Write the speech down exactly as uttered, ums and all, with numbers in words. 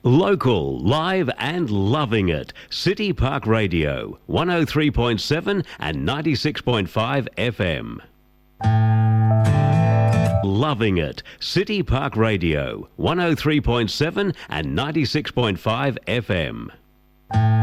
Local, live and loving it. City Park Radio, one oh three point seven and ninety-six point five F M. Loving it. City Park Radio, one oh three point seven and ninety-six point five F M.